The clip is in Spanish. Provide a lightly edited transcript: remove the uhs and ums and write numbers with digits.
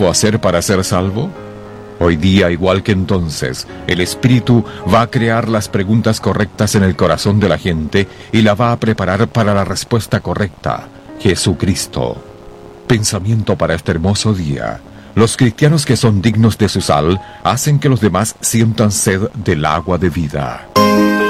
debo hacer para ser salvo? Hoy día, igual que entonces, el Espíritu va a crear las preguntas correctas en el corazón de la gente y la va a preparar para la respuesta correcta: Jesucristo. Pensamiento para este hermoso día. Los cristianos que son dignos de su sal hacen que los demás sientan sed del agua de vida.